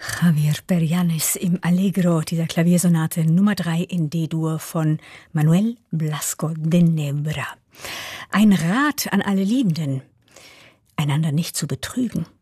Javier Perianes im Allegro dieser Klaviersonate Nummer 3 in D-Dur von Manuel Blasco de Nebra. Ein Rat an alle Liebenden, einander nicht zu betrügen.